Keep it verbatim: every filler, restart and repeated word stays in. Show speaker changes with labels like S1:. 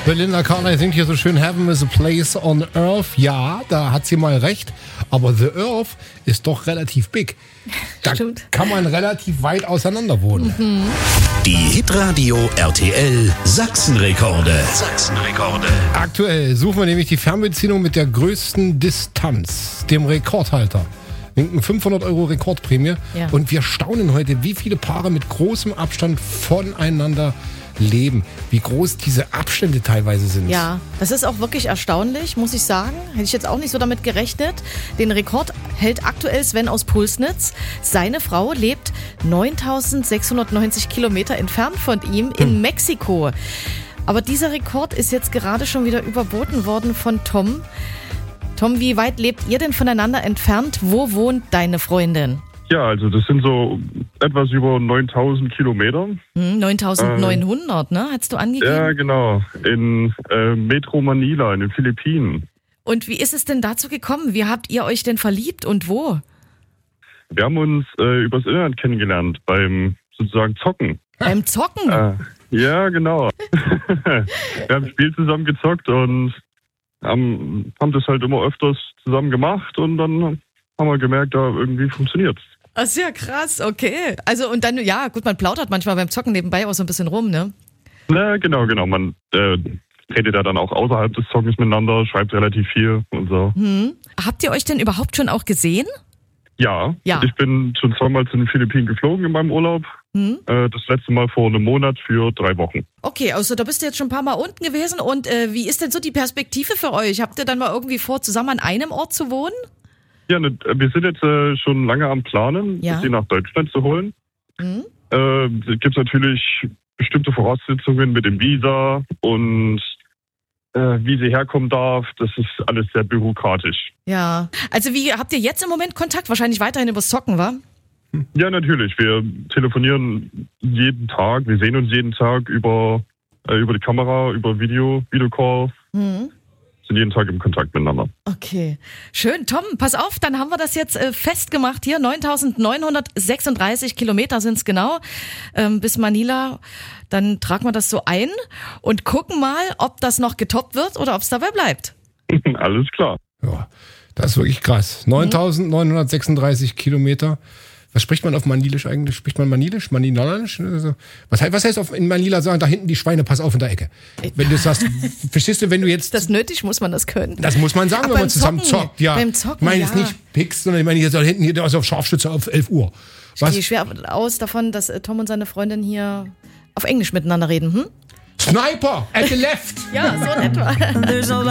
S1: Belinda Carlisle singt hier so schön, Heaven is a place on earth. Ja, da hat sie mal recht. Aber the earth ist doch relativ big. Da
S2: Stimmt.
S1: kann man relativ weit auseinander wohnen.
S2: Mhm.
S3: Die Hitradio R T L Sachsenrekorde. Sachsenrekorde.
S1: Aktuell suchen wir nämlich die Fernbedienung mit der größten Distanz, dem Rekordhalter. Winken fünfhundert Euro Rekordprämie.
S2: Ja.
S1: Und wir staunen heute, wie viele Paare mit großem Abstand voneinander leben. Wie groß diese Abstände teilweise sind.
S2: Ja, das ist auch wirklich erstaunlich, muss ich sagen. Hätte ich jetzt auch nicht so damit gerechnet. Den Rekord hält aktuell Sven aus Pulsnitz. Seine Frau lebt neuntausendsechshundertneunzig Kilometer entfernt von ihm in hm. Mexiko. Aber dieser Rekord ist jetzt gerade schon wieder überboten worden von Tom. Tom, wie weit lebt ihr denn voneinander entfernt? Wo wohnt deine Freundin?
S4: Ja, also das sind so etwas über neuntausend Kilometer.
S2: Hm, neuntausendneunhundert, äh, ne? Hast du angegeben?
S4: Ja, genau. In äh, Metro Manila in den Philippinen.
S2: Und wie ist es denn dazu gekommen? Wie habt ihr euch denn verliebt und wo?
S4: Wir haben uns äh, übers Internet kennengelernt, beim sozusagen Zocken.
S2: Beim Zocken?
S4: Äh, ja, genau. Wir haben ein Spiel zusammen gezockt und haben, haben das halt immer öfters zusammen gemacht und dann haben wir gemerkt, da irgendwie funktioniert.
S2: Ach, sehr krass, okay. Also und dann, ja gut, man plaudert manchmal beim Zocken nebenbei auch so ein bisschen rum, ne?
S4: Na, genau, genau. Man äh, redet da dann auch außerhalb des Zockens miteinander, schreibt relativ viel und so.
S2: Hm. Habt ihr euch denn überhaupt schon auch gesehen?
S4: Ja,
S2: ja.
S4: Ich bin schon zweimal zu den Philippinen geflogen in meinem Urlaub. Hm. Äh, das letzte Mal vor einem Monat für drei Wochen.
S2: Okay, also da bist du jetzt schon ein paar Mal unten gewesen. Und äh, wie ist denn so die Perspektive für euch? Habt ihr dann mal irgendwie vor, zusammen an einem Ort zu wohnen?
S4: Ja, ne, wir sind jetzt äh, schon lange am Planen,
S2: ja.
S4: sie nach Deutschland zu holen.
S2: Mhm.
S4: Äh, es gibt natürlich bestimmte Voraussetzungen mit dem Visa und äh, wie sie herkommen darf. Das ist alles sehr bürokratisch.
S2: Ja, also wie habt ihr jetzt im Moment Kontakt? Wahrscheinlich weiterhin übers Zocken, wa?
S4: Ja, natürlich. Wir telefonieren jeden Tag, wir sehen uns jeden Tag über, äh, über die Kamera, über Video, Videocall. Mhm. Sind jeden Tag im Kontakt miteinander.
S2: Okay, schön. Tom, pass auf, dann haben wir das jetzt äh, festgemacht hier. neuntausendneunhundertsechsunddreißig Kilometer sind es genau ähm, bis Manila. Dann tragen wir das so ein und gucken mal, ob das noch getoppt wird oder ob es dabei bleibt.
S4: Alles klar.
S1: Ja, das ist wirklich krass. neuntausendneunhundertsechsunddreißig Kilometer. Was spricht man auf Manilisch eigentlich? Spricht man Manilisch? Manilanisch? Was heißt, was heißt auf, in Manila sagen, da hinten die Schweine, pass auf in der Ecke? Wenn du sagst, verstehst du, wenn du jetzt...
S2: Das nötig muss man das können.
S1: Das muss man sagen,
S2: aber
S1: wenn man zusammen
S2: Zocken,
S1: zockt. Ja.
S2: Beim Zocken,
S1: ich meine
S2: ja.
S1: jetzt nicht Picks, sondern ich meine jetzt da hinten hier also auf Scharfschütze auf elf Uhr. Was?
S2: Ich gehe schwer aus davon, dass Tom und seine Freundin hier auf Englisch miteinander reden. Hm?
S1: Sniper at the left!
S2: Ja, so in etwa.